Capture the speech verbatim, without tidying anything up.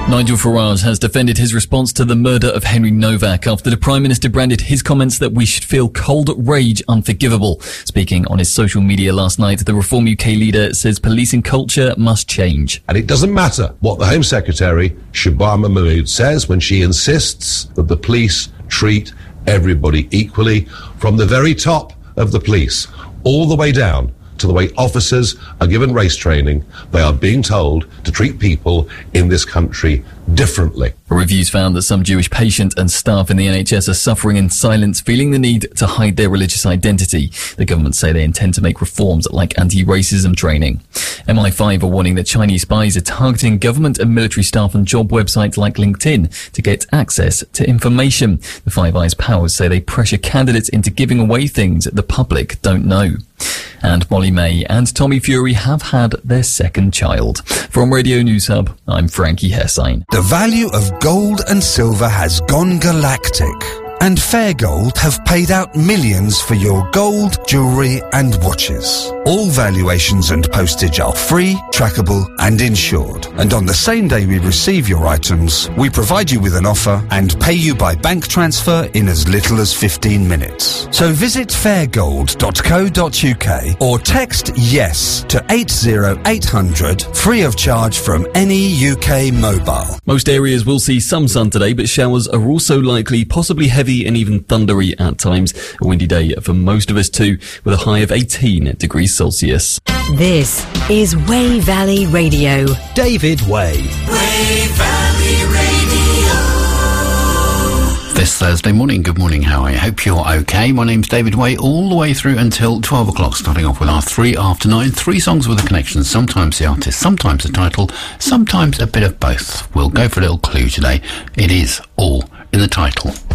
Nigel Farage has defended his response to the murder of Henry Novak after the Prime Minister branded his comments that we should feel cold rage unforgivable. Speaking on his social media last night, the Reform U K leader says policing culture must change. And it doesn't matter what the Home Secretary, Shabana Mahmood, says when she insists that the police treat everybody equally, from the very top of the police all the way down to the way officers are given race training. They are being told to treat people in this country differently. Reviews found that some Jewish patients and staff in the N H S are suffering in silence, feeling the need to hide their religious identity. The government say they intend to make reforms like anti-racism training. M I five are warning that Chinese spies are targeting government and military staff on job websites like LinkedIn to get access to information. The Five Eyes powers say they pressure candidates into giving away things the public don't know. And Molly May and Tommy Fury have had their second child. From Radio News Hub, I'm Frankie Hessine. The value of gold and silver has gone galactic, and Fair Gold have paid out millions for your gold, jewellery and watches. All valuations and postage are free, trackable and insured. And on the same day we receive your items, we provide you with an offer and pay you by bank transfer in as little as fifteen minutes. So visit fair gold dot co dot uk or text YES to eight zero eight hundred, free of charge from any U K mobile. Most areas will see some sun today, but showers are also likely, possibly heavy and even thundery at times. A windy day for most of us too, with a high of eighteen degrees Celsius. This is Way Valley Radio. David Way. Way Valley Radio. This Thursday morning, good morning, how are you? Hope you're okay. My name's David Way, all the way through until twelve o'clock, starting off with our three after nine. Three songs with a connection, sometimes the artist, sometimes the title, sometimes a bit of both. We'll go for a little clue today. It is all in the title.